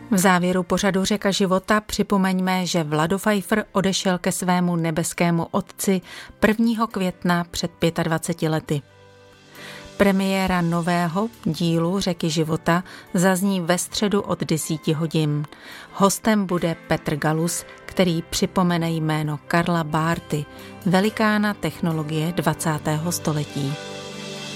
V závěru pořadu Řeka života připomeňme, že Vlado Pfeiffer odešel ke svému nebeskému otci 1. května před 25 lety. Premiéra nového dílu Řeky života zazní ve středu od 10 hodin. Hostem bude Petr Galus, který připomene jméno Karla Barty, velikána technologie 20. století.